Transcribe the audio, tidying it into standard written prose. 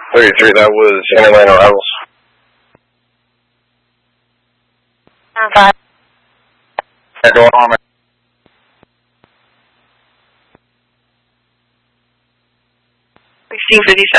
33, that was Interland Arrivals. 5. Go on, man. Receive 57.